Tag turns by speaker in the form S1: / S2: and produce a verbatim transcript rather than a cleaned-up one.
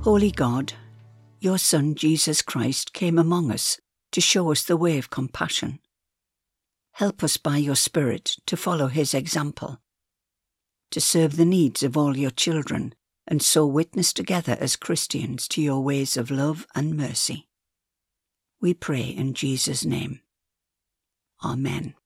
S1: Holy God, your Son Jesus Christ came among us to show us the way of compassion. Help us by your Spirit to follow his example, to serve the needs of all your children, and so witness together as Christians to your ways of love and mercy. We pray in Jesus' name. Amen.